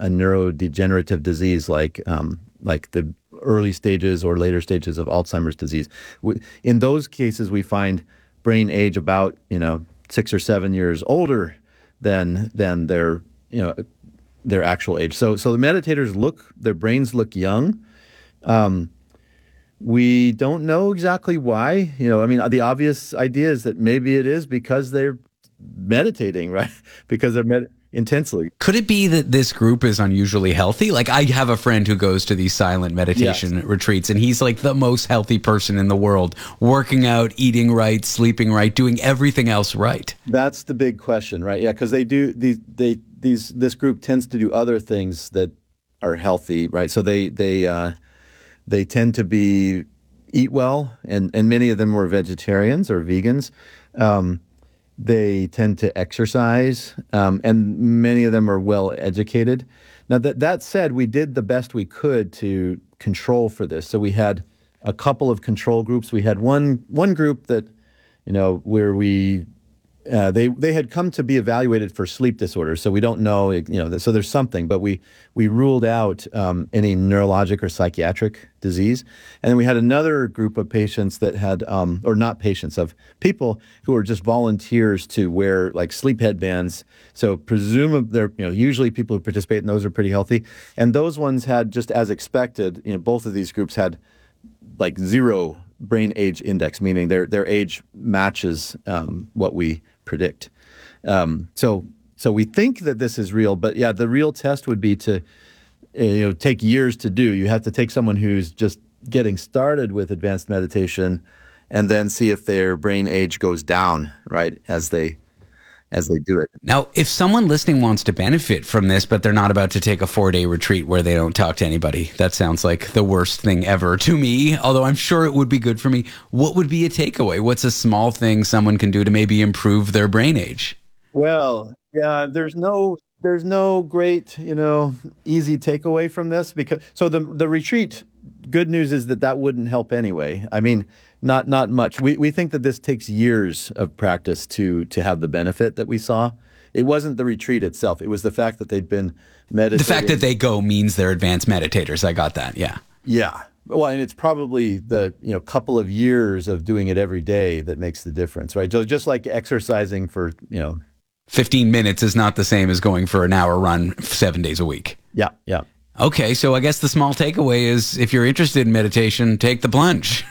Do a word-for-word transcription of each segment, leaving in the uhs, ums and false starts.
a neurodegenerative disease like um, like the early stages or later stages of Alzheimer's disease. In those cases, we find brain age about, you know, six or seven years older than than their, you know, their actual age. So so the meditators look, their brains look young. Um, we don't know exactly why. You know, I mean, the obvious idea is that maybe it is because they're meditating, right? Because they're med- intensely. Could it be that this group is unusually healthy? Like, I have a friend who goes to these silent meditation yes. retreats, and he's like the most healthy person in the world, working out, eating right, sleeping right, doing everything else right. That's the big question, right? Yeah, because they do these. They these this group tends to do other things that are healthy, right? So they they uh, they tend to be eat well, and and many of them were vegetarians or vegans. Um, They tend to exercise, um, and many of them are well educated. Now, that that said, we did the best we could to control for this. So we had a couple of control groups. We had one one group that, you know, where we uh, they they had come to be evaluated for sleep disorders. So we don't know, you know, so there's something, but we we ruled out um, any neurologic or psychiatric disease. And then we had another group of patients that had, um, or not patients, of people who were just volunteers to wear like sleep headbands. So presumably, they're, you know, usually people who participate in those are pretty healthy. And those ones had, just as expected, you know, both of these groups had like zero brain age index, meaning their their age matches um, what we predict. Um, so so we think that this is real, but yeah, the real test would be to, you know, take years to do. You have to take someone who's just getting started with advanced meditation, and then see if their brain age goes down, right, as they as they do it. Now, if someone listening wants to benefit from this, but they're not about to take a four-day retreat where they don't talk to anybody, that sounds like the worst thing ever to me, although I'm sure it would be good for me. What would be a takeaway? What's a small thing someone can do to maybe improve their brain age? Well, yeah, there's no there's no great, you know, easy takeaway from this, because so the the retreat, good news is that that wouldn't help anyway. I mean, Not not much. We we think that this takes years of practice to to have the benefit that we saw. It wasn't the retreat itself. It was the fact that they'd been meditating. The fact that they go means they're advanced meditators. I got that, yeah. Yeah. Well, and it's probably the, you know, couple of years of doing it every day that makes the difference, right? So just like exercising for, you know. fifteen minutes is not the same as going for an hour run seven days a week. Yeah, yeah. Okay, so I guess the small takeaway is if you're interested in meditation, take the plunge.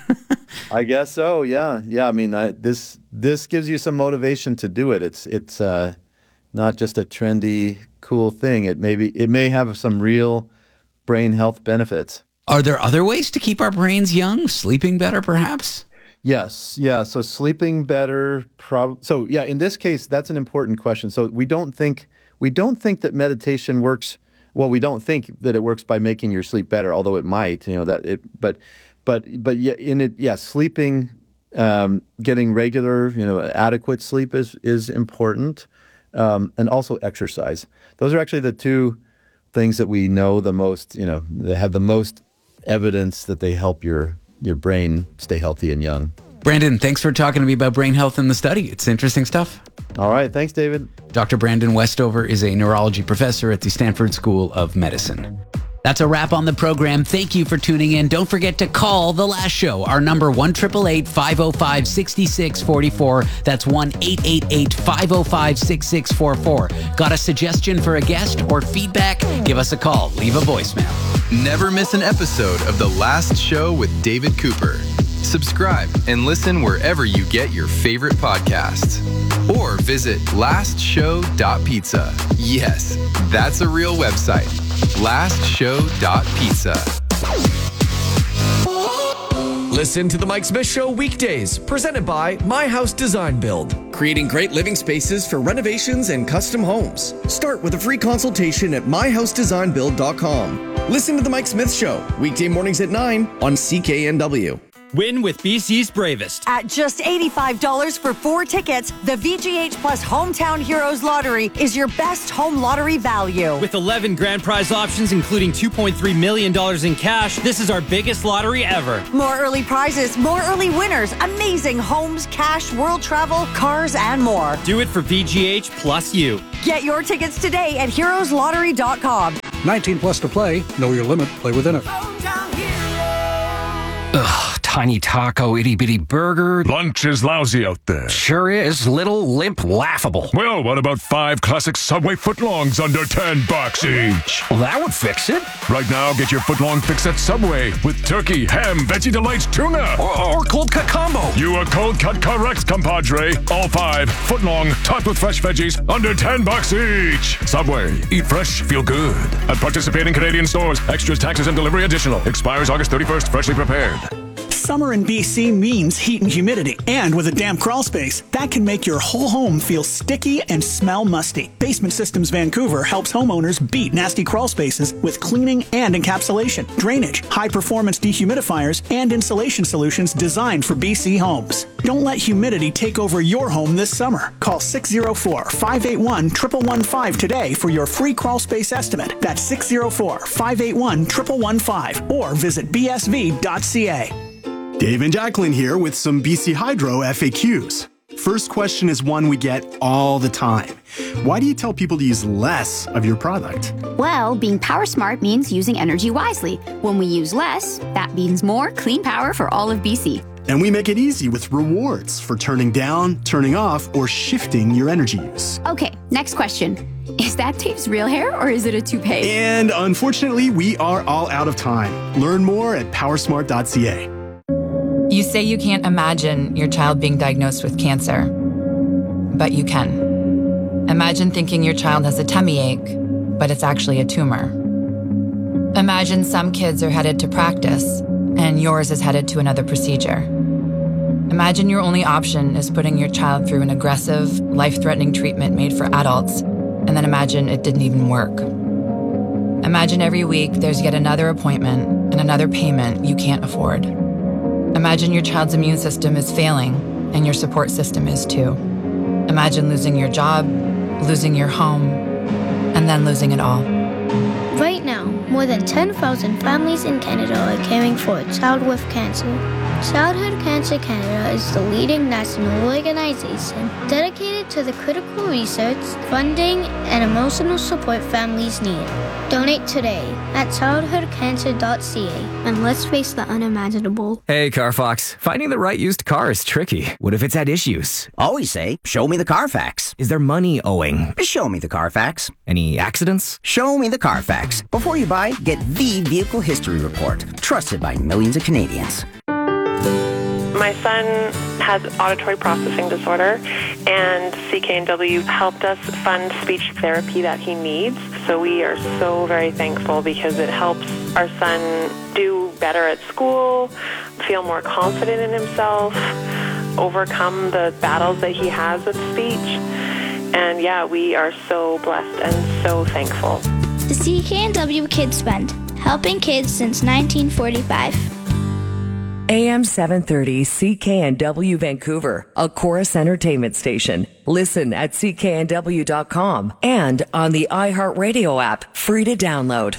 I guess so. Yeah, yeah. I mean, I, this this gives you some motivation to do it. It's it's uh, not just a trendy, cool thing. It may be, it may have some real brain health benefits. Are there other ways to keep our brains young? Sleeping better, perhaps? Yes. Yeah. So sleeping better. Prob- so yeah. In this case, that's an important question. So we don't think we don't think that meditation works. Well, we don't think that it works by making your sleep better, although it might. You know that it, but. But but yeah, in it, yeah, sleeping, um, getting regular, you know, adequate sleep is is important, um, and also exercise. Those are actually the two things that we know the most. You know, they have the most evidence that they help your your brain stay healthy and young. Brandon, thanks for talking to me about brain health in the study. It's interesting stuff. All right, thanks, David. Doctor Brandon Westover is a neurology professor at the Stanford School of Medicine. That's a wrap on the program. Thank you for tuning in. Don't forget to call The Last Show. Our number, one eight eight eight, five oh five, six six four four. That's one eight eight eight, five oh five, six six four four. Got a suggestion for a guest or feedback? Give us a call. Leave a voicemail. Never miss an episode of The Last Show with David Cooper. Subscribe and listen wherever you get your favorite podcasts. Or visit last show dot pizza. Yes, that's a real website. last show dot pizza. Listen to The Mike Smith Show weekdays, presented by My House Design Build. Creating great living spaces for renovations and custom homes. Start with a free consultation at my house design build dot com. Listen to The Mike Smith Show, weekday mornings at nine on C K N W. Win with B C's Bravest. At just eighty-five dollars for four tickets, the V G H Plus Hometown Heroes Lottery is your best home lottery value. With eleven grand prize options, including two point three million dollars in cash, this is our biggest lottery ever. More early prizes, more early winners, amazing homes, cash, world travel, cars, and more. Do it for V G H plus you. Get your tickets today at heroes lottery dot com. nineteen plus to play. Know your limit. Play within it. Ugh, tiny taco, itty bitty burger. Lunch is lousy out there. Sure is. Little, limp, laughable. Well, what about five classic Subway footlongs under ten bucks each? Well, that would fix it. Right now, get your footlong fix at Subway with turkey, ham, veggie delights, tuna. Or, or cold cut combo. You are cold cut correct, compadre. All five footlong, topped with fresh veggies, under ten bucks each. Subway. Eat fresh, feel good. At participating Canadian stores, extras, taxes, and delivery additional. Expires August thirty-first, freshly prepared. Summer in B C means heat and humidity, and with a damp crawl space, that can make your whole home feel sticky and smell musty. Basement Systems Vancouver helps homeowners beat nasty crawl spaces with cleaning and encapsulation, drainage, high-performance dehumidifiers, and insulation solutions designed for B C homes. Don't let humidity take over your home this summer. Call six oh four, five eight one, one one one five today for your free crawl space estimate. That's six oh four, five eight one, one one one five or visit b s v dot c a. Dave and Jacqueline here with some B C Hydro F A Qs. First question is one we get all the time. Why do you tell people to use less of your product? Well, being power smart means using energy wisely. When we use less, that means more clean power for all of B C. And we make it easy with rewards for turning down, turning off, or shifting your energy use. Okay, next question. Is that Dave's real hair or is it a toupee? And unfortunately, we are all out of time. Learn more at powersmart dot c a. You say you can't imagine your child being diagnosed with cancer, but you can. Imagine thinking your child has a tummy ache, but it's actually a tumor. Imagine some kids are headed to practice, and yours is headed to another procedure. Imagine your only option is putting your child through an aggressive, life-threatening treatment made for adults, and then imagine it didn't even work. Imagine every week there's yet another appointment and another payment you can't afford. Imagine your child's immune system is failing, and your support system is too. Imagine losing your job, losing your home, and then losing it all. Right now, more than ten thousand families in Canada are caring for a child with cancer. Childhood Cancer Canada is the leading national organization dedicated to the critical research, funding, and emotional support families need. Donate today at childhood cancer dot c a and let's face the unimaginable. Hey, Carfox. Finding the right used car is tricky. What if it's had issues? Always say, show me the Carfax. Is there money owing? Show me the Carfax. Any accidents? Show me the Carfax. Before you buy, get the Vehicle History Report, trusted by millions of Canadians. My son has auditory processing disorder, and C K N W helped us fund speech therapy that he needs. So we are so very thankful because it helps our son do better at school, feel more confident in himself, overcome the battles that he has with speech. And yeah, we are so blessed and so thankful. The C K N W Kids Fund, helping kids since nineteen forty-five. A M seven thirty C K N W Vancouver, a Chorus Entertainment station. Listen at c k n w dot com and on the iHeartRadio app, free to download.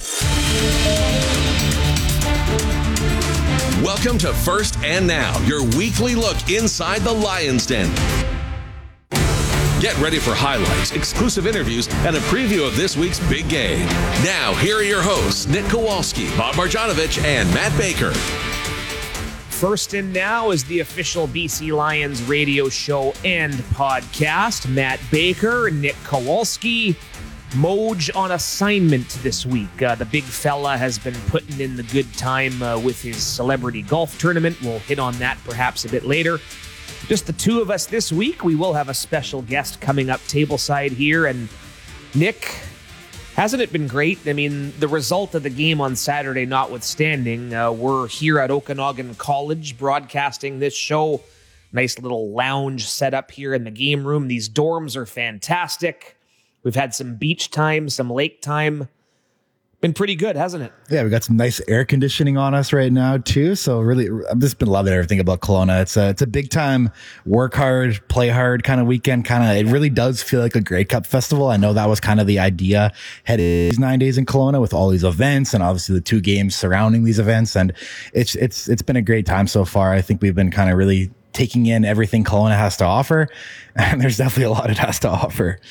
Welcome to First and Now, your weekly look inside the Lions Den. Get ready for highlights, exclusive interviews, and a preview of this week's big game. Now, here are your hosts, Nick Kowalski, Bob Marjanovic, and Matt Baker. First and Now is the official B C Lions radio show and podcast. Matt Baker, Nick Kowalski, Moj on assignment this week. Uh, the big fella has been putting in the good time uh, with his celebrity golf tournament. We'll hit on that perhaps a bit later. Just the two of us this week. We will have a special guest coming up tableside here. And Nick, hasn't it been great? I mean, the result of the game on Saturday notwithstanding, uh, we're here at Okanagan College broadcasting this show. Nice little lounge set up here in the game room. These dorms are fantastic. We've had some beach time, some lake time. Been pretty good, hasn't it? Yeah, we got some nice air conditioning on us right now too. So really, I've just been loving everything about Kelowna. It's a it's a big time, work hard, play hard kind of weekend. Kind of, it really does feel like a Grey Cup festival. I know that was kind of the idea headed these nine days in Kelowna with all these events and obviously the two games surrounding these events. And it's it's it's been a great time so far. I think we've been kind of really taking in everything Kelowna has to offer, and there's definitely a lot it has to offer.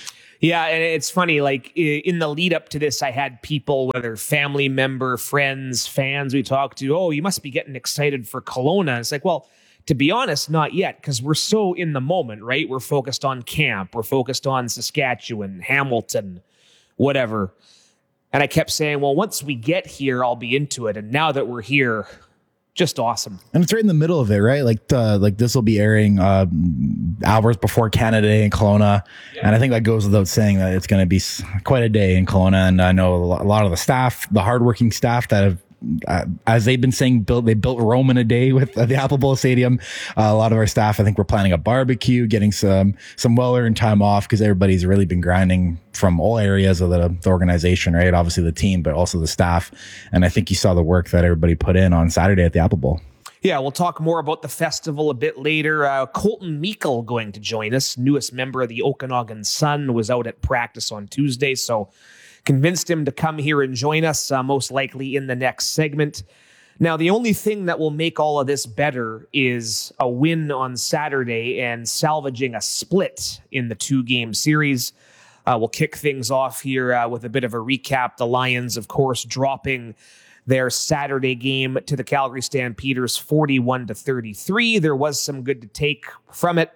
Yeah, and it's funny, like in the lead up to this, I had people, whether family member, friends, fans we talked to, oh, you must be getting excited for Kelowna. It's like, well, to be honest, not yet, because we're so in the moment, right? We're focused on camp. We're focused on Saskatchewan, Hamilton, whatever. And I kept saying, well, once we get here, I'll be into it. And now that we're here, just awesome. And it's right in the middle of it, right? Like the, like this will be airing uh, hours before Canada Day in Kelowna. Yeah. And I think that goes without saying that it's going to be quite a day in Kelowna. And I know a lot of the staff, the hardworking staff that have, Uh, as they've been saying, built they built Rome in a day with uh, the Apple Bowl Stadium. Uh, a lot of our staff, I think, we're planning a barbecue, getting some some well-earned time off because everybody's really been grinding from all areas of the, the organization, right? Obviously the team, but also the staff. And I think you saw the work that everybody put in on Saturday at the Apple Bowl. Yeah, we'll talk more about the festival a bit later. Uh, Colton Meikle going to join us, newest member of the Okanagan Sun, was out at practice on Tuesday, so convinced him to come here and join us, uh, most likely in the next segment. Now, the only thing that will make all of this better is a win on Saturday and salvaging a split in the two-game series. Uh, we'll kick things off here uh, with a bit of a recap. The Lions, of course, dropping their Saturday game to the Calgary Stampeders forty-one to thirty-three. There was some good to take from it.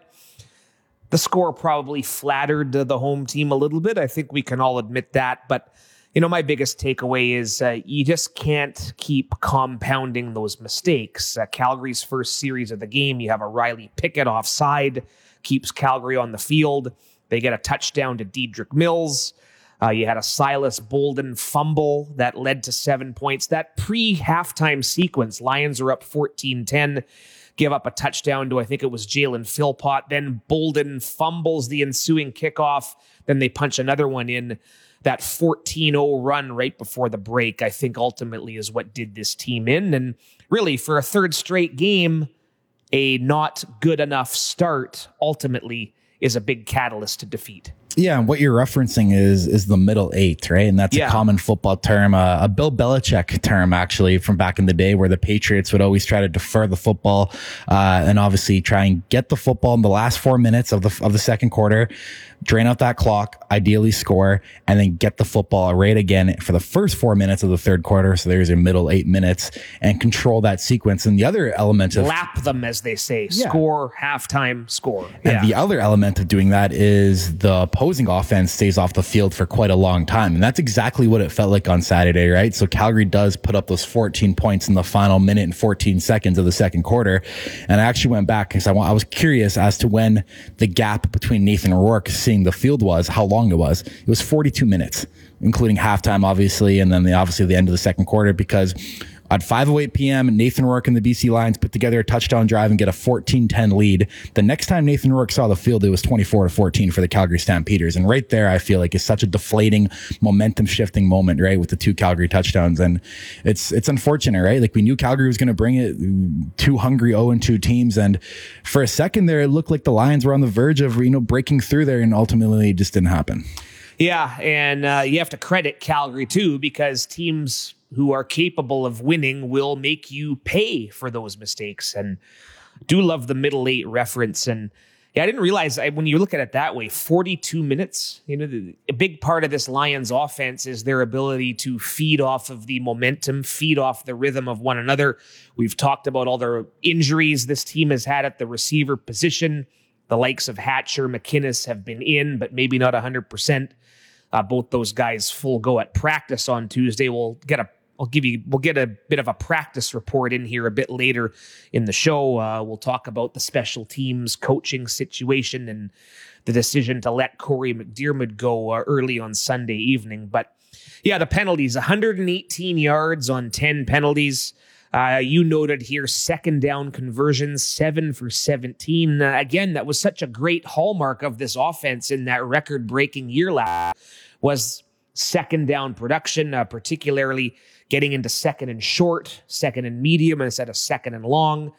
The score probably flattered the home team a little bit. I think we can all admit that. But, you know, my biggest takeaway is uh, you just can't keep compounding those mistakes. Uh, Calgary's first series of the game, you have a Riley Pickett offside, keeps Calgary on the field. They get a touchdown to Dedrick Mills. Uh, you had a Silas Bolden fumble that led to seven points. That pre-halftime sequence, Lions are up fourteen ten. Give up a touchdown to, I think it was Jalen Philpott. Then Bolden fumbles the ensuing kickoff. Then they punch another one in. That fourteen oh run right before the break, I think ultimately is what did this team in. And really, for a third straight game, a not good enough start ultimately is a big catalyst to defeat. Yeah, and what you're referencing is is the middle eight, right? And that's yeah. a common football term, uh, a Bill Belichick term, actually, from back in the day, where the Patriots would always try to defer the football uh, and obviously try and get the football in the last four minutes of the of the second quarter, drain out that clock, ideally score, and then get the football right again for the first four minutes of the third quarter. So there's your middle eight minutes and control that sequence. And the other element of lap them, as they say, yeah. score, halftime, score. And yeah. the other element of doing that is the opposing offense stays off the field for quite a long time. And that's exactly what it felt like on Saturday, right? So Calgary does put up those fourteen points in the final minute and fourteen seconds of the second quarter. And I actually went back because I, I was curious as to when the gap between Nathan Rourke seeing the field was, how long it was. It was forty-two minutes, including halftime, obviously, and then the, obviously the end of the second quarter, because at five oh eight p.m., Nathan Rourke and the B C Lions put together a touchdown drive and get a fourteen ten lead. The next time Nathan Rourke saw the field, it was twenty-four to fourteen for the Calgary Stampeders. And right there, I feel like is such a deflating, momentum shifting moment, right, with the two Calgary touchdowns. And it's it's unfortunate, right? Like we knew Calgary was going to bring it, two hungry oh and two teams. And for a second there, it looked like the Lions were on the verge of, you know, breaking through there, and ultimately it just didn't happen. Yeah, and uh, you have to credit Calgary too, because teams who are capable of winning will make you pay for those mistakes. And do love the middle eight reference. And yeah, I didn't realize I, when you look at it that way, forty-two minutes, you know, the, a big part of this Lions offense is their ability to feed off of the momentum, feed off the rhythm of one another. We've talked about all the injuries this team has had at the receiver position. The likes of Hatcher, McInnes have been in, but maybe not one hundred percent. Uh, both those guys full go at practice on Tuesday. We'll get a I'll give you, we'll get a bit of a practice report in here a bit later in the show. Uh, we'll talk about the special teams coaching situation and the decision to let Corey McDermott go uh, early on Sunday evening. But yeah, the penalties, one hundred eighteen yards on ten penalties. Uh, you noted here second down conversions, seven for seventeen. Uh, again, that was such a great hallmark of this offense in that record-breaking year last was second down production, uh, particularly getting into second and short, second and medium instead of second and long.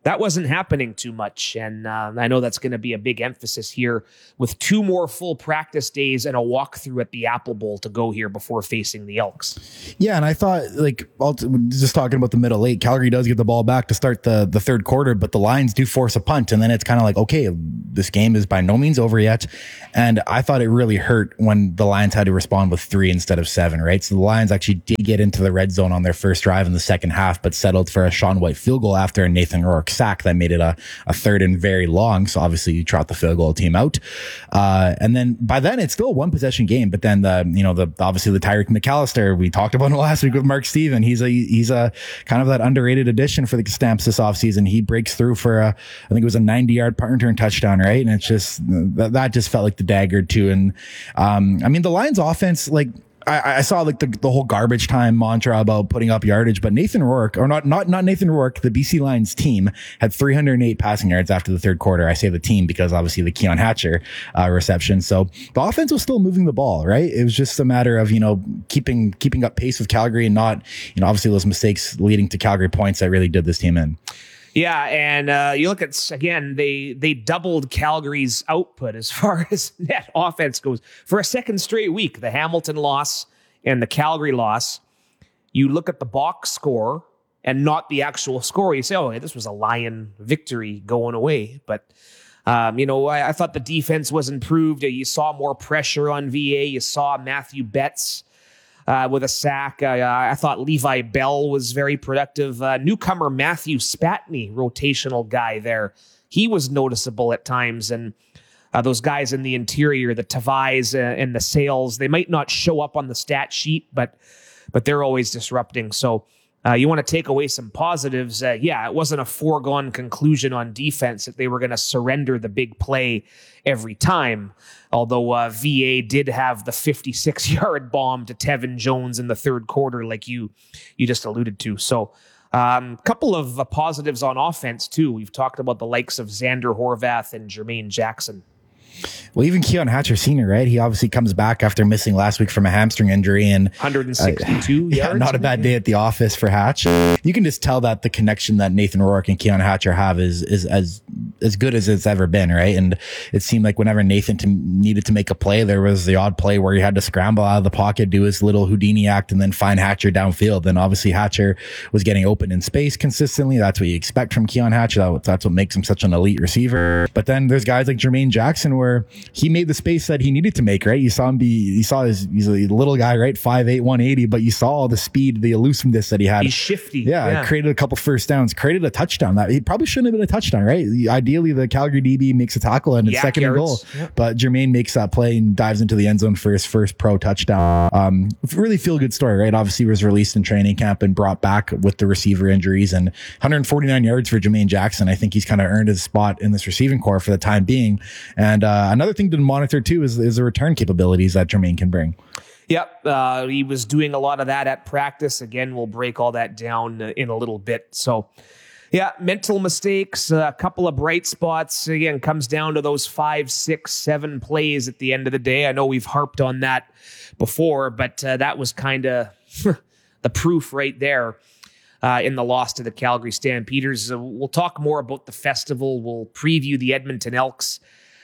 that wasn't happening too much. And uh, I know that's going to be a big emphasis here with two more full practice days and a walkthrough at the Apple Bowl to go here before facing the Elks. Yeah, and I thought, like, just talking about the middle eight, Calgary does get the ball back to start the, the third quarter, but the Lions do force a punt. And then it's kind of like, okay, this game is by no means over yet. And I thought it really hurt when the Lions had to respond with three instead of seven, right? So the Lions actually did get into the red zone on their first drive in the second half, but settled for a Sean White field goal after a Nathan Rourke sack that made it a, a third and very long. So obviously you trot the field goal team out. Uh, and then by then it's still a one possession game, but then the, you know, the, obviously the Tyreek McAllister, we talked about him last week with Mark Steven. He's a, he's a kind of that underrated addition for the Stamps this offseason. He breaks through for a, I think it was a ninety yard punt return touchdown, right? And it's just, that, that just felt like the dagger too. And, um, I mean, the Lions offense, like, I, I saw like the, the whole garbage time mantra about putting up yardage, but Nathan Rourke, or not, not, not Nathan Rourke, the B C Lions team had three hundred eight passing yards after the third quarter. I say the team because obviously the Keon Hatcher uh, reception. So the offense was still moving the ball, right? It was just a matter of, you know, keeping, keeping up pace with Calgary and not, you know, obviously those mistakes leading to Calgary points that really did this team in. Yeah, and uh, you look at, again, they they doubled Calgary's output as far as net offense goes. For a second straight week, the Hamilton loss and the Calgary loss, you look at the box score and not the actual score. You say, oh, this was a Lion victory going away. But, um, you know, I, I thought the defense was improved. You saw more pressure on V A. You saw Matthew Betts Uh, with a sack. Uh, I thought Levi Bell was very productive. Uh, newcomer Matthew Spatney, rotational guy there. He was noticeable at times. And uh, those guys in the interior, the Tavais uh, and the Sales, they might not show up on the stat sheet, but but they're always disrupting. So uh, you want to take away some positives. Uh, yeah, it wasn't a foregone conclusion on defense that they were going to surrender the big play every time. Although uh, V A did have the fifty-six yard bomb to Tevin Jones in the third quarter, like you you just alluded to. So a um, couple of uh, positives on offense, too. We've talked about the likes of Xander Horvath and Jermaine Jackson. Well, even Keon Hatcher Senior, right? He obviously comes back after missing last week from a hamstring injury, and one hundred sixty-two uh, yeah, yards. Not a bad day at the office for Hatch. You can just tell that the connection that Nathan Rourke and Keon Hatcher have is is as as good as it's ever been, right? And it seemed like whenever Nathan to, needed to make a play, there was the odd play where he had to scramble out of the pocket, do his little Houdini act, and then find Hatcher downfield. And obviously Hatcher was getting open in space consistently. That's what you expect from Keon Hatcher. That, that's what makes him such an elite receiver. But then there's guys like Jermaine Jackson where he made the space that he needed to make, right? You saw him be, you saw his, he's a little guy, right? five eight, one eighty, but you saw all the speed, the elusiveness that he had. He's shifty. Yeah, yeah. Created a couple first downs, created a touchdown. That he probably shouldn't have been a touchdown, right? Ideally, the Calgary D B makes a tackle and it's Yak second and goal. Yep. But Jermaine makes that play and dives into the end zone for his first pro touchdown. Um, really feel good story, right? Obviously was released in training camp and brought back with the receiver injuries, and one hundred forty-nine yards for Jermaine Jackson. I think he's kind of earned his spot in this receiving core for the time being. And uh, another thing to monitor too is, is the return capabilities that Jermaine can bring. Yep, uh, he was doing a lot of that at practice. Again, we'll break all that down uh, in a little bit. So, yeah, mental mistakes, a couple of bright spots. Again, comes down to those five, six, seven plays at the end of the day. I know we've harped on that before, but uh, that was kind of the proof right there uh, in the loss to the Calgary Stampeders. Uh, we'll talk more about the festival. We'll preview the Edmonton Elks.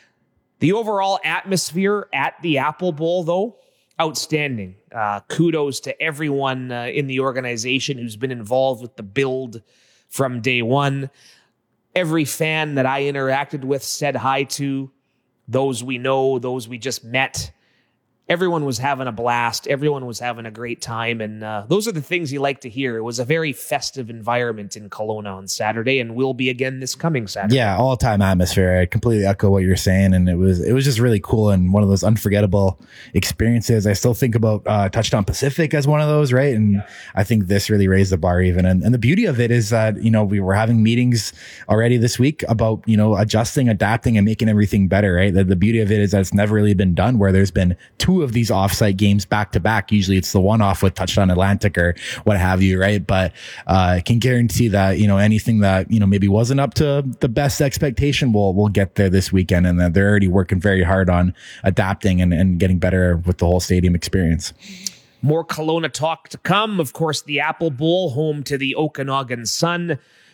The overall atmosphere at the Apple Bowl, though, outstanding. Uh, kudos to everyone uh, in the organization who's been involved with the build from day one. Every fan that I interacted with, said hi to, those we know, those we just met. Everyone was having a blast. Everyone was having a great time. And uh, those are the things you like to hear. It was a very festive environment in Kelowna on Saturday and will be again this coming Saturday. Yeah, all-time atmosphere. I completely echo what you're saying. And it was it was just really cool and one of those unforgettable experiences. I still think about uh, Touchdown Pacific as one of those, right? And yeah. I think this really raised the bar even. And, and the beauty of it is that, you know, we were having meetings already this week about, you know, adjusting, adapting, and making everything better, right? The, the beauty of it is that it's never really been done where there's been two of these offsite games back to back. Usually it's the one off with Touchdown Atlantic or what have you, right? But uh, I can guarantee that, you know, anything that, you know, maybe wasn't up to the best expectation will will get there this weekend, and that they're already working very hard on adapting and, and getting better with the whole stadium experience. More Kelowna talk to come. Of course, the Apple Bowl, home to the Okanagan Sun.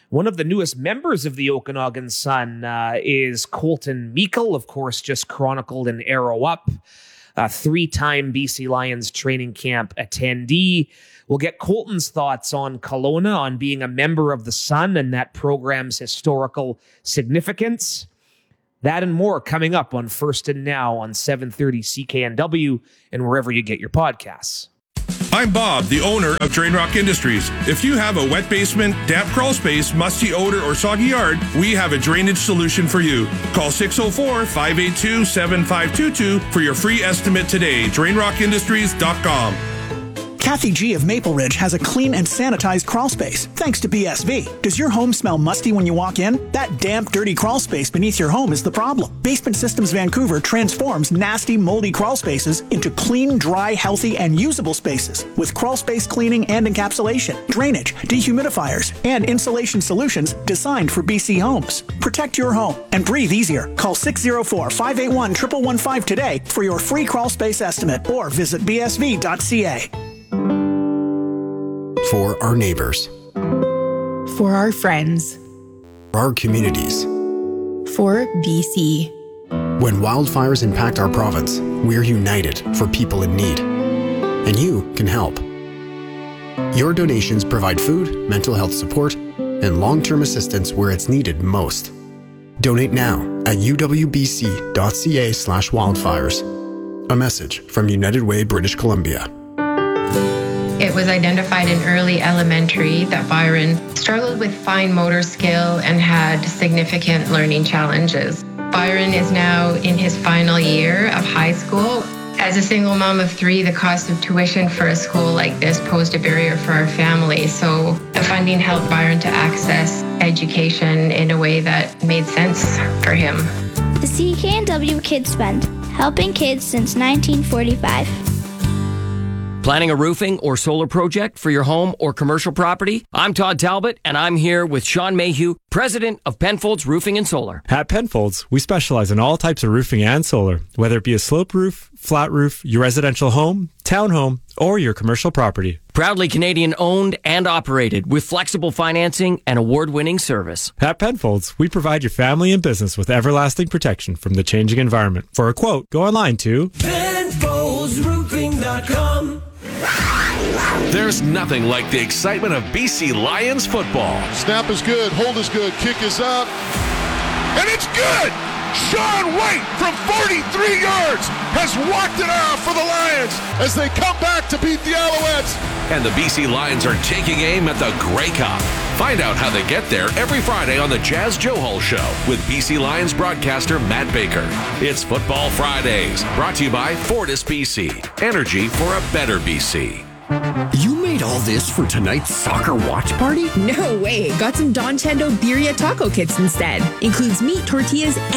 One of the newest members of the Okanagan Sun uh, is Colton Meikle, of course, just chronicled in Arrow Up, a three-time B C Lions training camp attendee. We'll get Colton's thoughts on Kelowna, on being a member of the Sun and that program's historical significance. That and more coming up on First and Now on seven thirty C K N W and wherever you get your podcasts. I'm Bob, the owner of Drain Rock Industries. If you have a wet basement, damp crawl space, musty odor, or soggy yard, we have a drainage solution for you. Call six oh four, five eight two, seven five two two for your free estimate today. drain rock industries dot com. Kathy G of Maple Ridge has a clean and sanitized crawl space, thanks to B S V. Does your home smell musty when you walk in? That damp, dirty crawl space beneath your home is the problem. Basement Systems Vancouver transforms nasty, moldy crawl spaces into clean, dry, healthy, and usable spaces with crawl space cleaning and encapsulation, drainage, dehumidifiers, and insulation solutions designed for B C homes. Protect your home and breathe easier. Call six oh four, five eight one, one one one five today for your free crawl space estimate or visit b s v dot c a. For our neighbors. For our friends. For our communities. For B C. When wildfires impact our province, we're united for people in need. And you can help. Your donations provide food, mental health support, and long-term assistance where it's needed most. Donate now at u w b c dot c a slash wildfires. A message from United Way, British Columbia. It was identified in early elementary that Byron struggled with fine motor skill and had significant learning challenges. Byron is now in his final year of high school. As a single mom of three, the cost of tuition for a school like this posed a barrier for our family. So the funding helped Byron to access education in a way that made sense for him. The C K N W Kids Fund, helping kids since nineteen forty-five. Planning a roofing or solar project for your home or commercial property? I'm Todd Talbot, and I'm here with Sean Mayhew, president of Penfolds Roofing and Solar. At Penfolds, we specialize in all types of roofing and solar, whether it be a slope roof, flat roof, your residential home, townhome, or your commercial property. Proudly Canadian owned and operated with flexible financing and award-winning service. At Penfolds, we provide your family and business with everlasting protection from the changing environment. For a quote, go online to Penfolds Roofing dot com. There's nothing like the excitement of B C Lions football. Snap is good, hold is good, kick is up, and it's good! Sean White from forty-three yards has walked it off for the Lions as they come back to beat the Alouettes. And the B C Lions are taking aim at the Grey Cup. Find out how they get there every Friday on the Jazz Joe Hall Show with B C Lions broadcaster Matt Baker. It's Football Fridays, brought to you by Fortis B C. Energy for a better B C. You made all this for tonight's soccer watch party? No way. Got some Don Chendo Birria taco kits instead. Includes meat, tortillas,